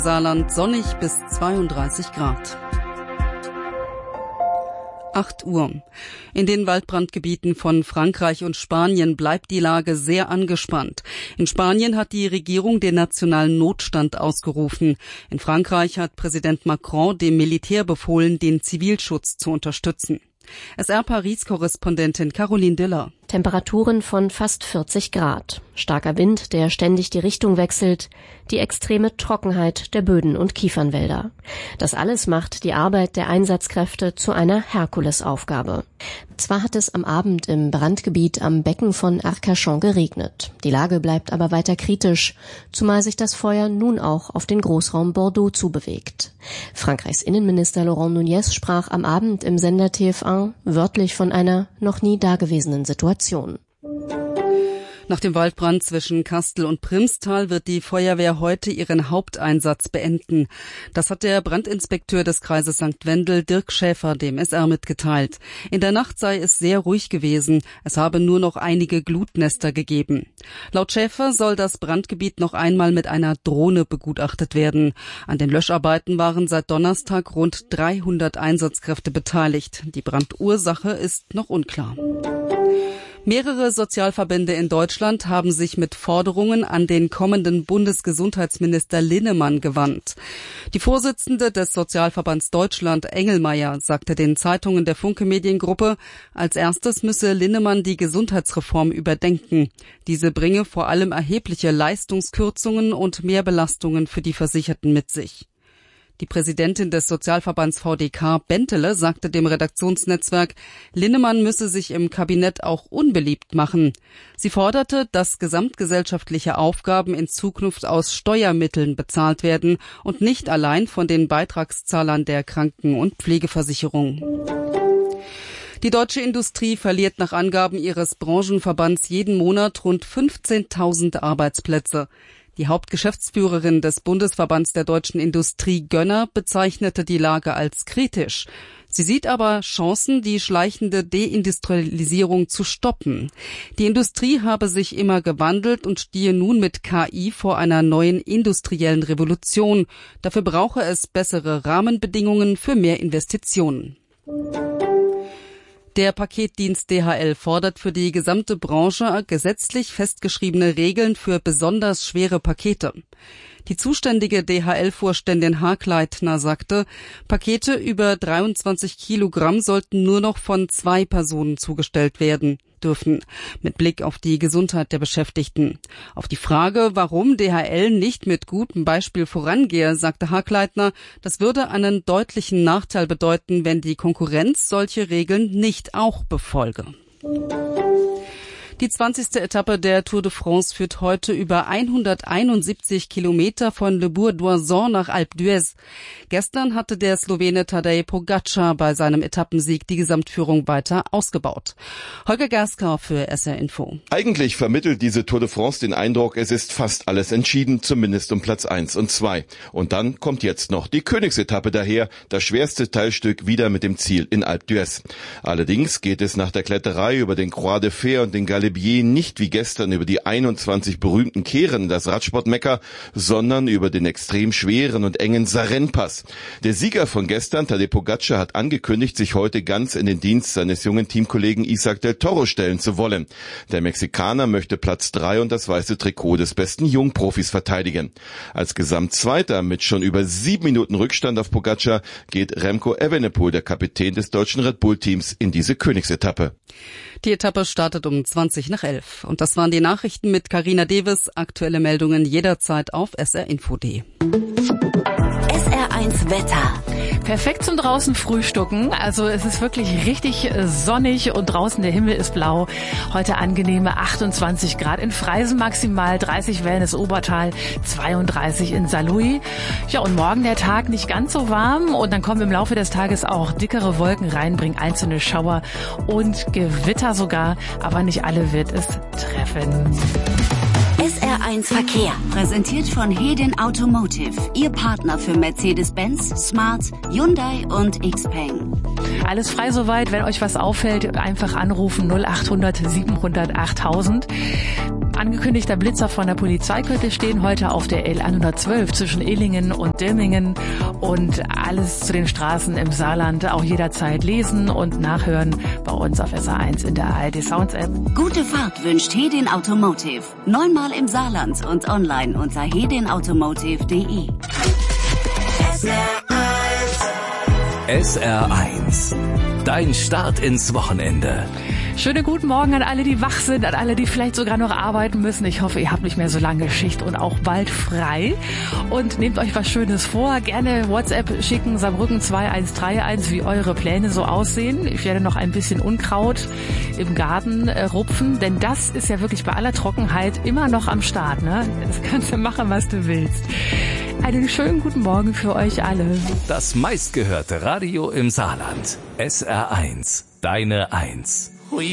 Saarland sonnig bis 32 Grad. 8 Uhr. In den Waldbrandgebieten von Frankreich und Spanien bleibt die Lage sehr angespannt. In Spanien hat die Regierung den nationalen Notstand ausgerufen. In Frankreich hat Präsident Macron dem Militär befohlen, den Zivilschutz zu unterstützen. SR-Paris-Korrespondentin Caroline Diller. Temperaturen von fast 40 Grad. Starker Wind, der ständig die Richtung wechselt. Die extreme Trockenheit der Böden und Kiefernwälder. Das alles macht die Arbeit der Einsatzkräfte zu einer Herkulesaufgabe. Zwar hat es am Abend im Brandgebiet am Becken von Arcachon geregnet. Die Lage bleibt aber weiter kritisch, zumal sich das Feuer nun auch auf den Großraum Bordeaux zubewegt. Frankreichs Innenminister Laurent Nunez sprach am Abend im Sender TF1 wörtlich von einer noch nie dagewesenen Situation. Nach dem Waldbrand zwischen Kastel und Primstal wird die Feuerwehr heute ihren Haupteinsatz beenden. Das hat der Brandinspekteur des Kreises St. Wendel, Dirk Schäfer, dem SR mitgeteilt. In der Nacht sei es sehr ruhig gewesen. Es habe nur noch einige Glutnester gegeben. Laut Schäfer soll das Brandgebiet noch einmal mit einer Drohne begutachtet werden. An den Löscharbeiten waren seit Donnerstag rund 300 Einsatzkräfte beteiligt. Die Brandursache ist noch unklar. Mehrere Sozialverbände in Deutschland haben sich mit Forderungen an den kommenden Bundesgesundheitsminister Linnemann gewandt. Die Vorsitzende des Sozialverbands Deutschland, Engelmeier, sagte den Zeitungen der Funke Mediengruppe, als erstes müsse Linnemann die Gesundheitsreform überdenken. Diese bringe vor allem erhebliche Leistungskürzungen und Mehrbelastungen für die Versicherten mit sich. Die Präsidentin des Sozialverbands VDK, Bentele, sagte dem Redaktionsnetzwerk, Linnemann müsse sich im Kabinett auch unbeliebt machen. Sie forderte, dass gesamtgesellschaftliche Aufgaben in Zukunft aus Steuermitteln bezahlt werden und nicht allein von den Beitragszahlern der Kranken- und Pflegeversicherung. Die deutsche Industrie verliert nach Angaben ihres Branchenverbands jeden Monat rund 15.000 Arbeitsplätze. Die Hauptgeschäftsführerin des Bundesverbands der deutschen Industrie, Gönner, bezeichnete die Lage als kritisch. Sie sieht aber Chancen, die schleichende Deindustrialisierung zu stoppen. Die Industrie habe sich immer gewandelt und stehe nun mit KI vor einer neuen industriellen Revolution. Dafür brauche es bessere Rahmenbedingungen für mehr Investitionen. Der Paketdienst DHL fordert für die gesamte Branche gesetzlich festgeschriebene Regeln für besonders schwere Pakete. Die zuständige DHL-Vorständin Haagleitner sagte, Pakete über 23 Kilogramm sollten nur noch von 2 Personen zugestellt werden dürfen, mit Blick auf die Gesundheit der Beschäftigten. Auf die Frage, warum DHL nicht mit gutem Beispiel vorangehe, sagte Haagleitner, das würde einen deutlichen Nachteil bedeuten, wenn die Konkurrenz solche Regeln nicht auch befolge. Die 20. Etappe der Tour de France führt heute über 171 Kilometer von Le Bourg-d'Oisans nach Alpe d'Huez. Gestern hatte der Slowene Tadej Pogačar bei seinem Etappensieg die Gesamtführung weiter ausgebaut. Holger Gerska für SR Info. Eigentlich vermittelt diese Tour de France den Eindruck, es ist fast alles entschieden, zumindest um Platz 1 und 2. Und dann kommt jetzt noch die Königsetappe daher, das schwerste Teilstück wieder mit dem Ziel in Alpe d'Huez. Allerdings geht es nach der Kletterei über den Croix de Fer und den Galibier nicht wie gestern über die 21 berühmten Kehren, das Radsportmekka, sondern über den extrem schweren und engen Sarren-Pass. Der Sieger von gestern, Tadej Pogačar, hat angekündigt, sich heute ganz in den Dienst seines jungen Teamkollegen Isaac del Toro stellen zu wollen. Der Mexikaner möchte Platz 3 und das weiße Trikot des besten Jungprofis verteidigen. Als Gesamtzweiter mit schon über 7 Minuten Rückstand auf Pogačar geht Remco Evenepoel, der Kapitän des deutschen Red Bull-Teams, in diese Königsetappe. Die Etappe startet um 20:11. Und das waren die Nachrichten mit Carina Davis. Aktuelle Meldungen jederzeit auf srinfo.de. SR1 Wetter. Perfekt zum draußen Frühstücken. Also es ist wirklich richtig sonnig und draußen der Himmel ist blau. Heute angenehme 28 Grad in Freisen maximal, 30 Wellness Obertal, 32 in Saarlouis. Ja, und morgen der Tag nicht ganz so warm und dann kommen im Laufe des Tages auch dickere Wolken rein, bringen einzelne Schauer und Gewitter sogar, aber nicht alle wird es treffen. SR1 Verkehr. Präsentiert von Hedin Automotive. Ihr Partner für Mercedes-Benz, Smart, Hyundai und Xpeng. Alles frei soweit. Wenn euch was auffällt, einfach anrufen 0800 700 8000. Angekündigter Blitzer von der Polizei könnte stehen heute auf der L112 zwischen Illingen und Dirmingen. Und alles zu den Straßen im Saarland auch jederzeit lesen und nachhören bei uns auf SR1 in der ARD Sounds App. Gute Fahrt wünscht Hedin Automotive. 9-mal im Saarland und online unter hedinautomotive.de. SR1. Dein Start ins Wochenende. Schönen guten Morgen an alle, die wach sind, an alle, die vielleicht sogar noch arbeiten müssen. Ich hoffe, ihr habt nicht mehr so lange Schicht und auch bald frei. Und nehmt euch was Schönes vor. Gerne WhatsApp schicken, Saarbrücken 2131, wie eure Pläne so aussehen. Ich werde noch ein bisschen Unkraut im Garten rupfen, denn das ist ja wirklich bei aller Trockenheit immer noch am Start, ne? Das kannst du machen, was du willst. Einen schönen guten Morgen für euch alle. Das meistgehörte Radio im Saarland. SR1. Deine 1.